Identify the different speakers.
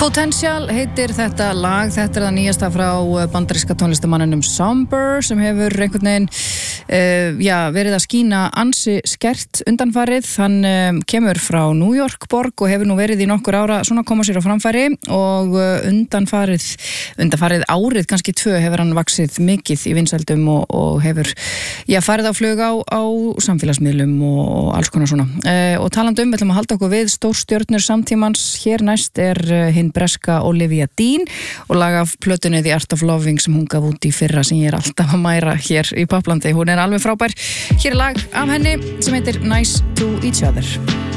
Speaker 1: Potential heitir þetta lag, þetta það nýjasta frá bandaríska tónlistamanninum Somber sem hefur einhvern veginn verið að skína ansi skert undanfarið. Hann kemur frá New York borg og hefur nú verið í nokkur ára svona að koma sér á framfæri og undanfarið árið, kannski 2, hefur hann vaxið mikið í vinsældum og hefur farið á flug á samfélagsmiðlum og alls konar svona. Og talandi við ætlum að halda okkur við stórstjörnur samtímans. Hér næst hinn breska Olivia Dean og lag af plötunni The Art of Loving sem hún gaf út í fyrra sem ég alltaf að mæra hér í Poplandi. Hún alveg frábær. Hér lag af henni sem heitir Nice to Each Other.